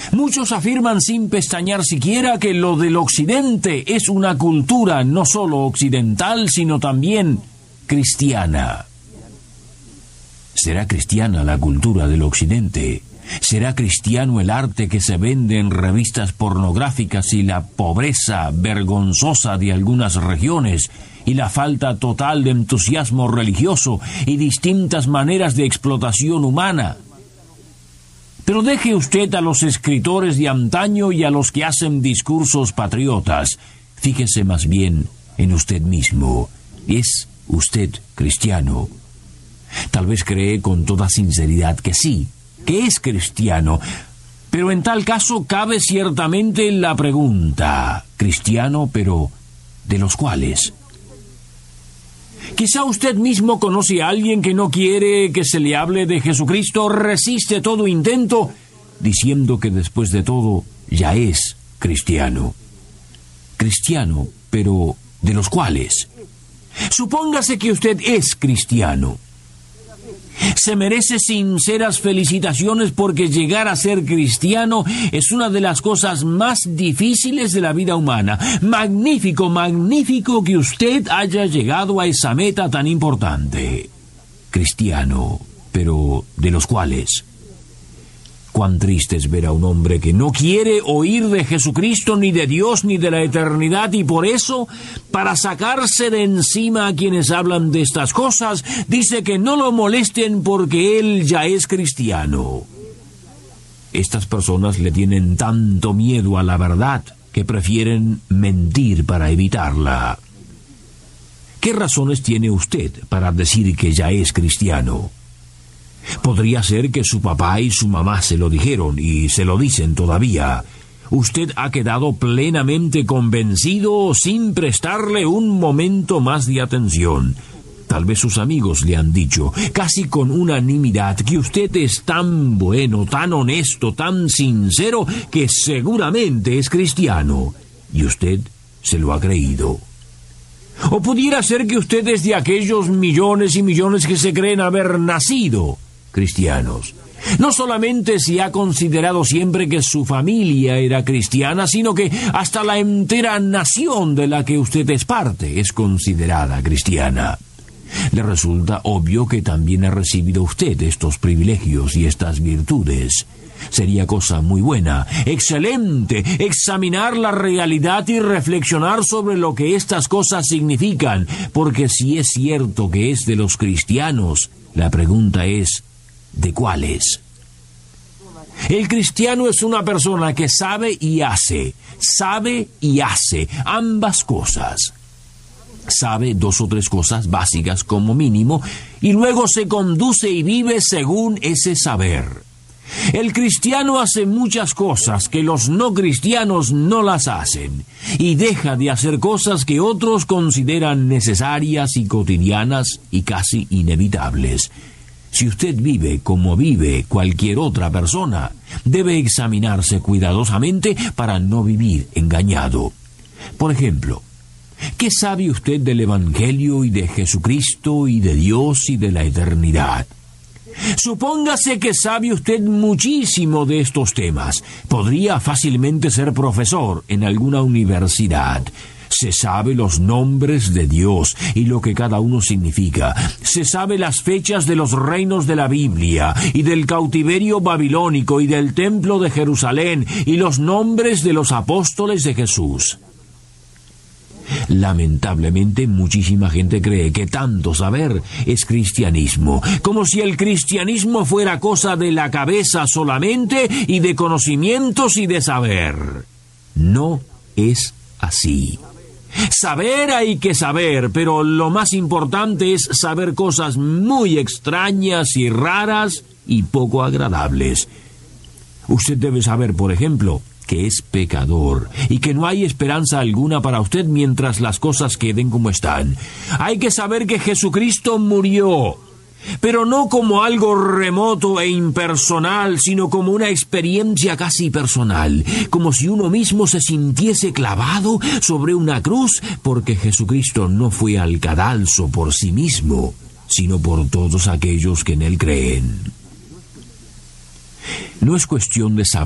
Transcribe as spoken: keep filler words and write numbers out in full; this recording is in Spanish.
Muchos afirman sin pestañear siquiera que lo del occidente es una cultura no solo occidental, sino también cristiana. ¿Será cristiana la cultura del occidente? ¿Será cristiano el arte que se vende en revistas pornográficas y la pobreza vergonzosa de algunas regiones y la falta total de entusiasmo religioso y distintas maneras de explotación humana? Pero deje usted a los escritores de antaño y a los que hacen discursos patriotas. Fíjese más bien en usted mismo. ¿Es usted cristiano? Tal vez cree con toda sinceridad que sí, que es cristiano, pero en tal caso cabe ciertamente la pregunta: cristiano, pero ¿de los cuales? Quizá usted mismo conoce a alguien que no quiere que se le hable de Jesucristo, resiste todo intento, diciendo que después de todo ya es cristiano. Cristiano, pero ¿de los cuales? Supóngase que usted es cristiano. Se merece sinceras felicitaciones porque llegar a ser cristiano es una de las cosas más difíciles de la vida humana. Magnífico, magnífico que usted haya llegado a esa meta tan importante. Cristiano, pero ¿de los cuales? Cuán triste es ver a un hombre que no quiere oír de Jesucristo, ni de Dios, ni de la eternidad, y por eso, para sacarse de encima a quienes hablan de estas cosas, dice que no lo molesten porque él ya es cristiano. Estas personas le tienen tanto miedo a la verdad que prefieren mentir para evitarla. ¿Qué razones tiene usted para decir que ya es cristiano? Podría ser que su papá y su mamá se lo dijeron y se lo dicen todavía. Usted ha quedado plenamente convencido sin prestarle un momento más de atención. Tal vez sus amigos le han dicho, casi con unanimidad, que usted es tan bueno, tan honesto, tan sincero, que seguramente es cristiano. Y usted se lo ha creído. O pudiera ser que usted es de aquellos millones y millones que se creen haber nacido cristianos. No solamente se ha considerado siempre que su familia era cristiana, sino que hasta la entera nación de la que usted es parte es considerada cristiana. Le resulta obvio que también ha recibido usted estos privilegios y estas virtudes. Sería cosa muy buena, excelente, examinar la realidad y reflexionar sobre lo que estas cosas significan, porque si es cierto que es de los cristianos, la pregunta es, ¿de cuáles? El cristiano es una persona que sabe y hace, sabe y hace ambas cosas. Sabe dos o tres cosas básicas como mínimo, y luego se conduce y vive según ese saber. El cristiano hace muchas cosas que los no cristianos no las hacen, y deja de hacer cosas que otros consideran necesarias y cotidianas y casi inevitables. Si usted vive como vive cualquier otra persona, debe examinarse cuidadosamente para no vivir engañado. Por ejemplo, ¿qué sabe usted del Evangelio y de Jesucristo y de Dios y de la eternidad? Supóngase que sabe usted muchísimo de estos temas. Podría fácilmente ser profesor en alguna universidad. Se sabe los nombres de Dios y lo que cada uno significa. Se sabe las fechas de los reinos de la Biblia y del cautiverio babilónico y del templo de Jerusalén y los nombres de los apóstoles de Jesús. Lamentablemente, muchísima gente cree que tanto saber es cristianismo, como si el cristianismo fuera cosa de la cabeza solamente y de conocimientos y de saber. No es así. Saber hay que saber, pero lo más importante es saber cosas muy extrañas y raras y poco agradables. Usted debe saber, por ejemplo, que es pecador y que no hay esperanza alguna para usted mientras las cosas queden como están. Hay que saber que Jesucristo murió, pero no como algo remoto e impersonal, sino como una experiencia casi personal, como si uno mismo se sintiese clavado sobre una cruz, porque Jesucristo no fue al cadalso por sí mismo, sino por todos aquellos que en él creen. No es cuestión de saber